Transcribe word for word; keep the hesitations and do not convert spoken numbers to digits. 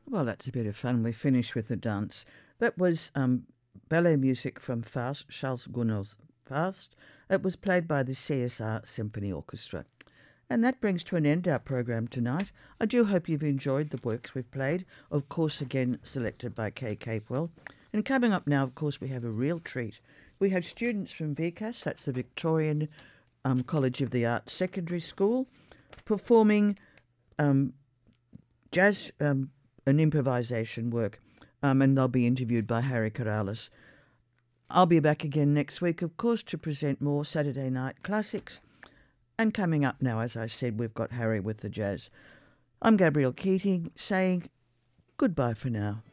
Well, that's a bit of fun. We finish with a dance. That was um, ballet music from Faust, Charles Gounod's Faust. It was played by the C S R Symphony Orchestra. And that brings to an end our program tonight. I do hope you've enjoyed the works we've played, of course again selected by Kay Capewell. And coming up now, of course, we have a real treat. We have students from V C A S, that's the Victorian um, College of the Arts Secondary School, performing um, jazz um, and improvisation work, um, and they'll be interviewed by Harry Corrales. I'll be back again next week, of course, to present more Saturday Night Classics. And coming up now, as I said, we've got Harry with the jazz. I'm Gabrielle Keating saying goodbye for now.